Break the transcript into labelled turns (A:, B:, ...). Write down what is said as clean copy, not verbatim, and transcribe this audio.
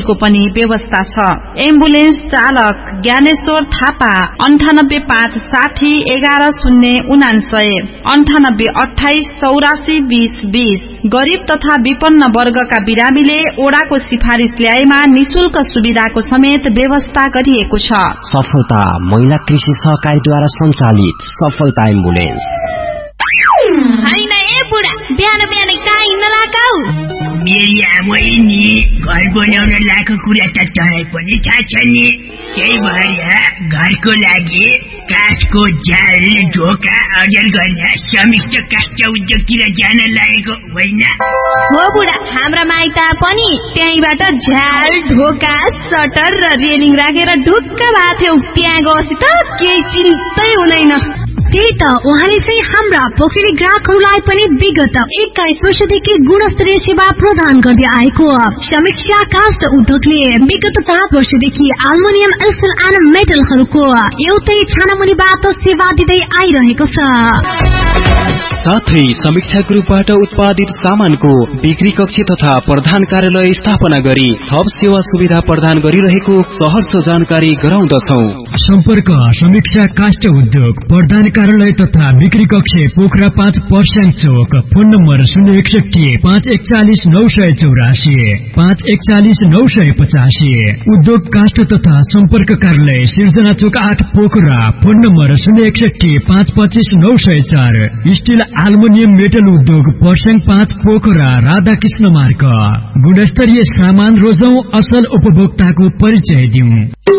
A: टिकटको पनि व्यवस्था छ। एम्बुलेन्स चालक ज्ञानेश्वर थापा 98 5 60 11 099 98 28 84 20 20। गरीब तथा विपन्न वर्गका बिरामीले ओडाको सिफारिश ल्याएमा निशुल्क सुविधाको समेत व्यवस्था गरिएको छ।
B: सफलता महिला कृषि सहकारीद्वारा सञ्चालित सफलता एम्बुलेन्स।
C: हैन ए बुढा, बिहान बिहान कहाँ हिँड्न लागाउ?
D: मेरी आमै नि घर बनाउन लाको कुरा त तँलाई पनि थाहा छ नि। त्यही भएर घरको लागि काठको जाल ढोका अर्जन गर्न समिष्ट काष्ठ उद्योगतिर जान लागेको होइन?
C: हो बुढा, हाम्रा माइत पनि त्यहीबाट झ्याल ढोका सटर र रेलिङ राखेर ढुक्क भएको थियो। त्यहाँ गएपछि त केही चिन्तै हुँदैन।
E: त्यही त उहाँले चाहिँ हाम्रा पोखरी ग्राहकहरूलाई पनि विगत 21 वर्षदेखि गुणस्तरीय सेवा प्रदान गर्दै आएको समीक्षा काष्ठ उद्योगले विगत 5 वर्षदेखि एल्युमिनियम स्टिल एन्ड मेटलहरूको एउटै छानामुनिबाट सेवा दिँदै आइरहेको छ।
F: साथै समीक्षा ग्रुपबाट उत्पादित सामानको बिक्री कक्ष तथा प्रधान कार्यालय स्थापना गरी थप सेवा सुविधा प्रदान गरिरहेको सहर्ष जानकारी गराउँदछौ।
G: सम्पर्क समीक्षा काष्ठ उद्योग प्रधान कार्यालय तथा बिक्री कक्ष पोखरा 5 पर्स्याङ चौक। Phone number 061 541 984 541 985। उद्योग काष्ठ तथा सम्पर्क कार्यालय सिर्जना चौक 8 Pokhara. Phone number 061 525 904। Still aluminium metal उद्योग पर्स्याङ 5 पोखरा राधाकृष्ण मार्ग। गुणस्तरीय सामान रोजौं, असल उपभोक्ताको परिचय दिउँ।